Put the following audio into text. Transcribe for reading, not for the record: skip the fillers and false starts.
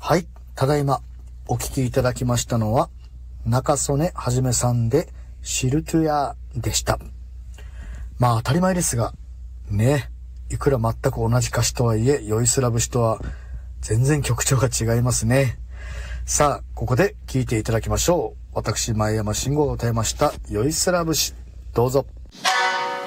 はい、ただいまお聴きいただきましたのは中曽根はじめさんでシルトゥヤでした。まあ当たり前ですがね、いくら全く同じ歌詞とはいえヨイスラ節とは全然曲調が違いますね。さあここで聴いていただきましょう。私前山慎吾が歌いましたヨイスラ節、どうぞ。